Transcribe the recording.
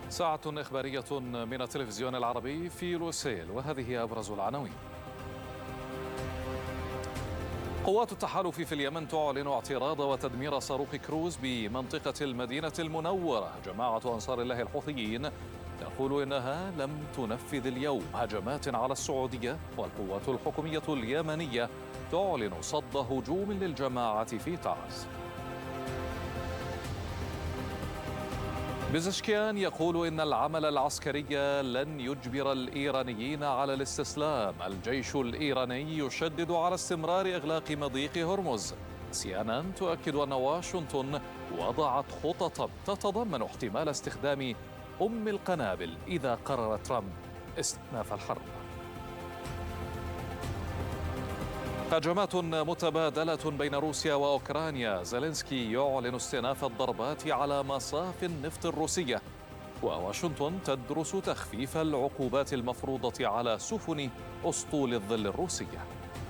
ساعة إخبارية من التلفزيون العربي في لوسيل، وهذه أبرز العناوين. قوات التحالف في اليمن تعلن اعتراض وتدمير صاروخ كروز بمنطقة المدينة المنورة. جماعة أنصار الله الحوثيين تقول إنها لم تنفذ اليوم هجمات على السعودية، والقوات الحكومية اليمنية تعلن صد هجوم للجماعة في تعز. بزشكيان يقول إن العمل العسكري لن يجبر الإيرانيين على الاستسلام. الجيش الإيراني يشدد على استمرار إغلاق مضيق هرمز. CNN تؤكد أن واشنطن وضعت خططا تتضمن احتمال استخدام القنابل إذا قرر ترامب استئناف الحرب. هجمات متبادلة بين روسيا وأوكرانيا. زيلينسكي يعلن استئناف الضربات على مصاف النفط الروسية، وواشنطن تدرس تخفيف العقوبات المفروضة على سفن أسطول الظل الروسية.